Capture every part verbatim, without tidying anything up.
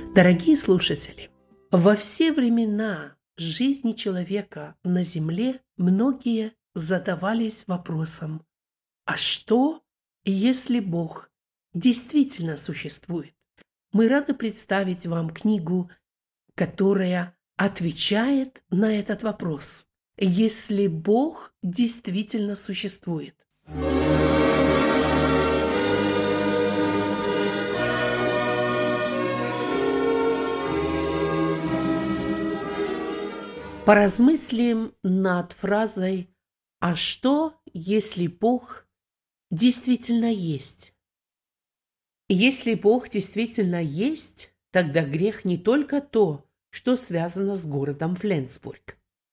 Дорогие слушатели, во все времена жизни человека на Земле многие задавались вопросом: а что, если Бог действительно существует? Мы рады представить вам книгу, которая отвечает на этот вопрос. Если Бог действительно существует. Поразмыслим над фразой «А что, если Бог действительно есть?» Если Бог действительно есть, тогда грех не только то, что связано с городом Фленсбург.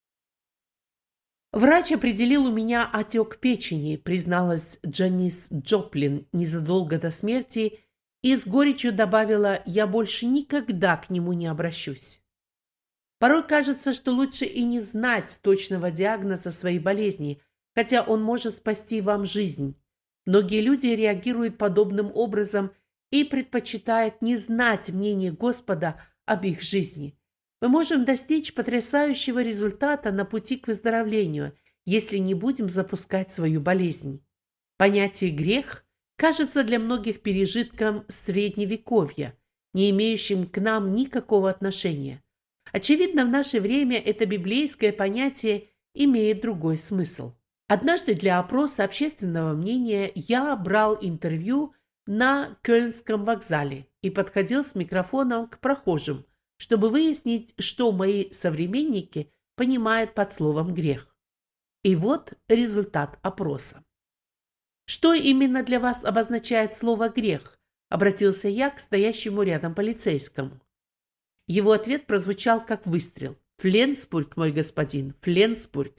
«Врач определил у меня отек печени», призналась Джанис Джоплин незадолго до смерти и с горечью добавила: «Я больше никогда к нему не обращусь». Порой кажется, что лучше и не знать точного диагноза своей болезни, хотя он может спасти вам жизнь. Многие люди реагируют подобным образом и предпочитают не знать мнение Господа об их жизни. Мы можем достичь потрясающего результата на пути к выздоровлению, если не будем запускать свою болезнь. Понятие «грех» кажется для многих пережитком средневековья, не имеющим к нам никакого отношения. Очевидно, в наше время это библейское понятие имеет другой смысл. Однажды для опроса общественного мнения я брал интервью на Кёльнском вокзале и подходил с микрофоном к прохожим, чтобы выяснить, что мои современники понимают под словом «грех». И вот результат опроса. «Что именно для вас обозначает слово «грех»?» – обратился я к стоящему рядом полицейскому. Его ответ прозвучал как выстрел. «Фленсбург, мой господин, Фленсбург».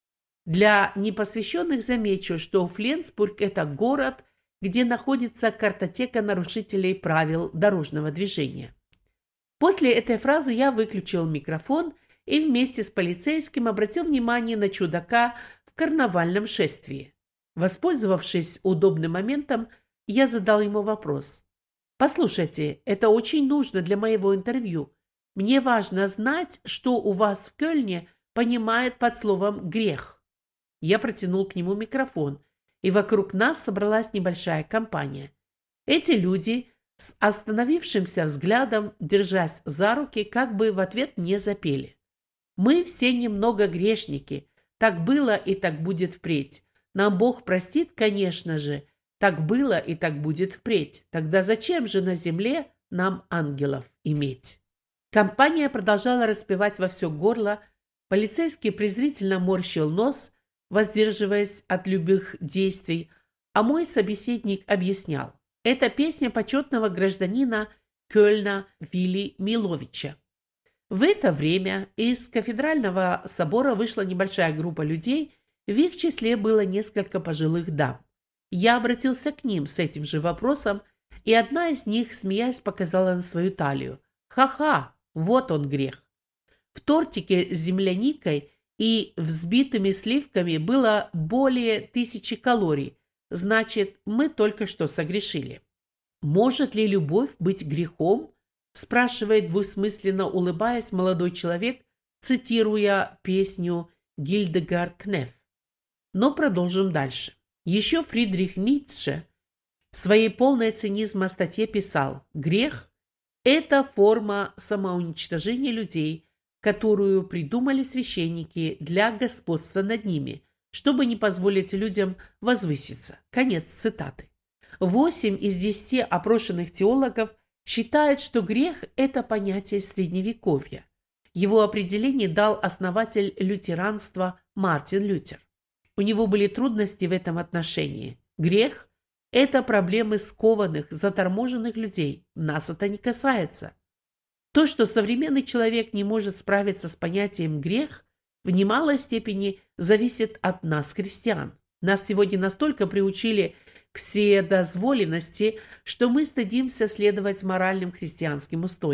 Для непосвященных замечу, что Фленсбург – это город, где находится картотека нарушителей правил дорожного движения. После этой фразы я выключил микрофон и вместе с полицейским обратил внимание на чудака в карнавальном шествии. Воспользовавшись удобным моментом, я задал ему вопрос. «Послушайте, это очень нужно для моего интервью. Мне важно знать, что у вас в Кёльне понимают под словом «грех». Я протянул к нему микрофон, и вокруг нас собралась небольшая компания. Эти люди с остановившимся взглядом, держась за руки, как бы в ответ мне запели. «Мы все немного грешники. Так было и так будет впредь. Нам Бог простит, конечно же. Так было и так будет впредь. Тогда зачем же на земле нам ангелов иметь?» Компания продолжала распевать во все горло. Полицейский презрительно морщил нос, воздерживаясь от любых действий, а мой собеседник объяснял. Это песня почетного гражданина Кёльна Вилли Миловича. В это время из кафедрального собора вышла небольшая группа людей, в их числе было несколько пожилых дам. Я обратился к ним с этим же вопросом, и одна из них, смеясь, показала на свою талию. «Ха-ха! Вот он грех!» В тортике с земляникой и взбитыми сливками было более тысячи калорий, значит, мы только что согрешили. «Может ли любовь быть грехом?» спрашивает двусмысленно улыбаясь молодой человек, цитируя песню Гильдегард Кнеф. Но продолжим дальше. Еще Фридрих Ницше в своей полной цинизма статье писал: «Грех – это форма самоуничтожения людей, которую придумали священники для господства над ними, чтобы не позволить людям возвыситься». Конец цитаты. Восемь из десяти опрошенных теологов считают, что грех – это понятие средневековья. Его определение дал основатель лютеранства Мартин Лютер. У него были трудности в этом отношении. Грех – это проблемы скованных, заторможенных людей. Нас это не касается. То, что современный человек не может справиться с понятием «грех», в немалой степени зависит от нас, христиан. Нас сегодня настолько приучили к вседозволенности, что мы стыдимся следовать моральным христианским устоям.